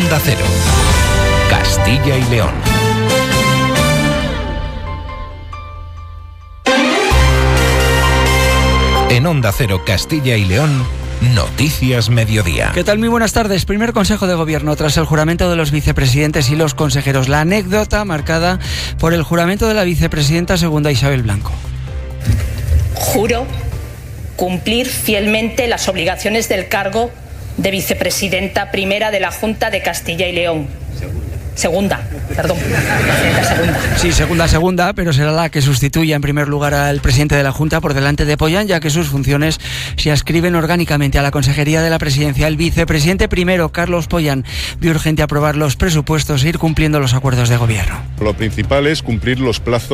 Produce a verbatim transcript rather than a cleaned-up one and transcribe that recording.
Onda Cero, Castilla y León. En Onda Cero, Castilla y León, Noticias Mediodía. ¿Qué tal? Muy buenas tardes. Primer Consejo de Gobierno tras el juramento de los vicepresidentes y los consejeros. La anécdota marcada por el juramento de la vicepresidenta segunda Isabel Blanco. Juro cumplir fielmente las obligaciones del cargo de vicepresidenta primera de la Junta de Castilla y León. Segunda, perdón, segunda. Sí, segunda, segunda, pero será la que sustituya en primer lugar al presidente de la Junta por delante de Pollán, ya que sus funciones se adscriben orgánicamente a la Consejería de la Presidencia. El vicepresidente primero, Carlos Pollán, vio urgente aprobar los presupuestos e ir cumpliendo los acuerdos de gobierno. Lo principal es cumplir los plazos